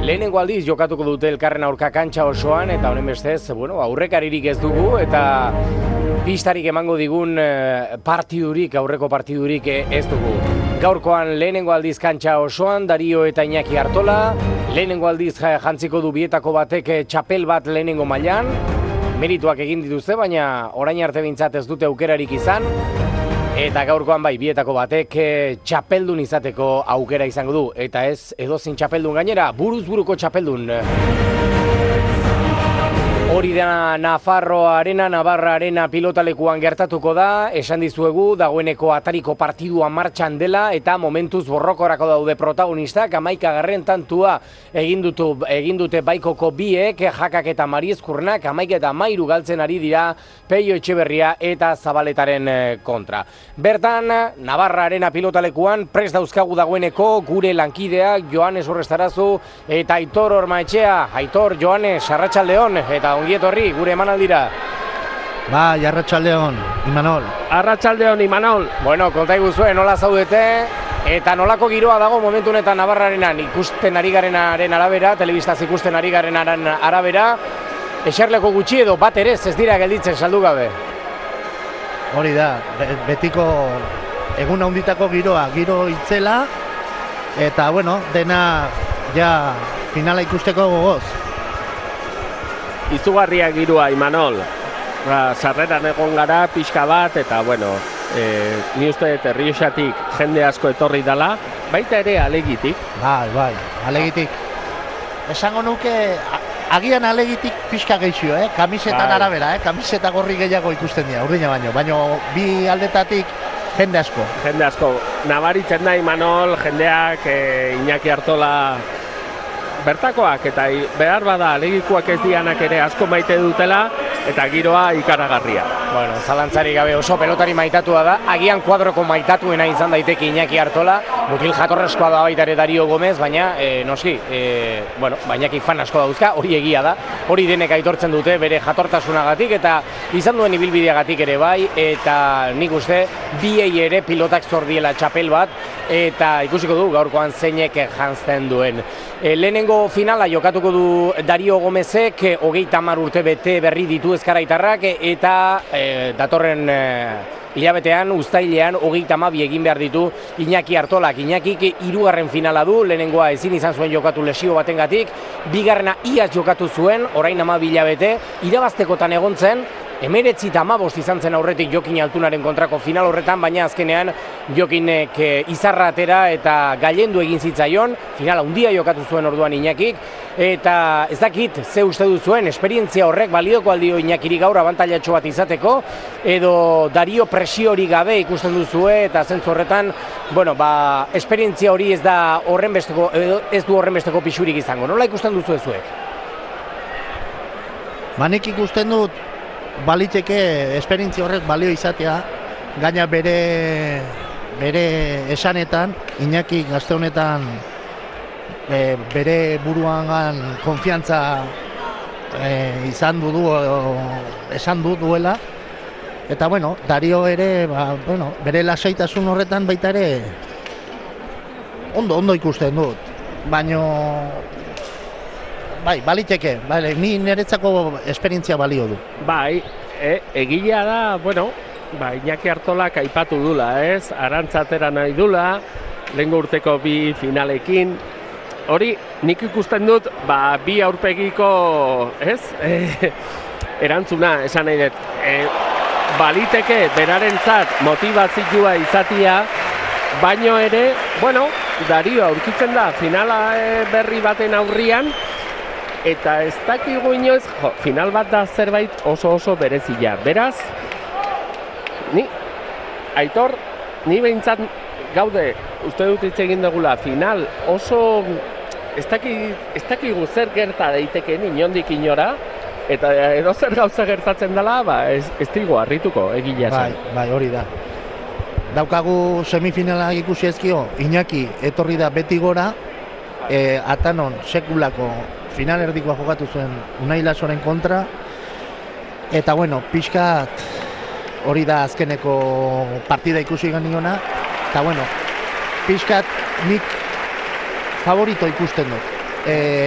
Lehenengo aldiz jokatuko dute elkarren aurka kantxa osoan, eta honen bestez, aurrekaririk ez dugu, eta pistarik emango digun aurreko partidurik ez dugu. Gaurkoan lehenengo aldiz kantxa osoan, Dario eta Iñaki Artola, lehenengo aldiz jantziko du bietako batek txapel bat lehenengo mailan, merituak egin dituzte, baina orain arte behintzat ez dute aukerarik izan, eta gaurkoan bai, bietako batek txapeldun izateko aukera izango du, eta ez edozein txapeldun gainera, buruz buruko txapeldun. Hori da Nafarroa Navarra Arena pilotalekuan gertatuko da, esan dizuegu, dagoeneko atariko partidua martxan dela, eta momentuz borrokorako daude protagonistak, 11. tantua egin dute baikoko biek, Jakak eta Mariezkurnak, 11 eta 13 galtzen ari dira Peio Etxeberria eta Zabaletaren kontra. Bertan, Navarra Arena pilotalekuan prest dauzkagu dagoeneko gure lankideak Joanes Urrestarazu eta Aitor Ormaetxea. Aitor, Joanes, arratsaldeon, eta ongietorri gure emanaldira. Bai, arratsaldeon, Imanol. Arratsaldeon, Imanol. Bueno, konta iguzue, nola zaudete, eta nolako giroa dago momentu honetan Navarrarenan ikusten ari garenaren arabera, telebistaz ikusten ari garenaren arabera, eserleko gutxi edo bat ere ez dira gelditzen saldu gabe. Hori da, betiko egun handitako giroa, giro itzela, eta bueno, dena ja finala ikusteko gogoz. Izugarria giroa, Imanol. Sarreran egon gara, pixka bat, eta bueno, ni uste dut Errioxatik jende asko etorri dela, baita ere Alegitik. Bai, Alegitik. Esango nuke, agian Alegitik pixka geixio, kamisetan arabera, kamiseta gorri gehiago ikusten dira, urdina baino bi aldetatik jende asko. Jende asko. Nabaritzen da, Imanol, jendeak Iñaki Artola bertakoak, eta behar bada Alegikoak ez dianak ere asko maite dutela, eta giroa ikaragarria. Bueno, zalantzari gabe oso pelotari maitatua da, agian kuadroko maitatuena izan daiteke Iñaki Artola, mutil jatorrezkoa da baita ere Dario Gomez, baina noski, Iñaki fan asko dauzka, hori egia da, hori denek aitortzen dute bere jatortasunagatik eta izan duen ibilbideagatik ere bai, eta nik uste biei ere pilotak zordiela txapel bat, eta ikusiko du gaurkoan zeinek janzten duen. Lehenengo finala jokatuko du Dario Gomezek, 30 urte bete berri ditu Ezkaraitarrak, eta datorren hilabetean, uztailean, 32 egin behar ditu Iñaki Artolak. Iñakik 3. finala du, lehenengoa ezin izan zuen jokatu lesio batengatik, 2. iaz jokatu zuen, orain 12 hilabete, irabaztekotan egon zen, 19-15 izan zen aurretik Jokin Altunaren kontrako final horretan, baina azkenean Jokinek izarra atera eta gailendu egin zitzaion, finala handia jokatu zuen orduan Iñakik, eta ez dakit ze uste duzuen, esperientzia horrek balioko aldio Iñakiri gaur abantailatxo bat izateko, edo Dario presiori gabe ikusten duzue, eta zentzu horretan, esperientzia hori ez du horrenbesteko pixurik izango. Nola ikusten duzue zuek? Nik ikusten dut baliteke esperientzia horrek balio izatea, gaina bere esanetan, Iñaki gazte honetan bere buruan konfiantza esan duela, eta Dario ere bere lasaitasun horretan baita ere ondo ikusten dut, baino bai, baliteke, ni niretzako esperientzia balio du. Bai, egilea da, Iñaki Artolak aipatu dula, arantzatera nahi dula, lehengo urteko 2 finalekin. Hori, nik ikusten dut, bi aurpegiko, erantzuna, esan nahi dut. Baliteke, berarentzat motivazioa izatia, baino ere, Dario aurkitzen da, finala berri baten aurrian, eta ez dakigu inoiz, final bat da zerbait oso berezia. Beraz, Aitor, ni behintzat gaude, uste dut hitz egin dugula, final oso, ez dakigu zer gerta daitekeen inondik inora, eta edo zer gauza gertatzen dela, ez digu harrituko egila zen. Bai, hori da. Daukagu semifinala ikusi ezkio, Iñaki etorri da beti gora, Atanon sekulako final erdikoa jokatu zuen Unai Lasoren kontra, eta pixkat hori da azkeneko partida ikusi geniona, eta pixkat nik favorito ikusten dut.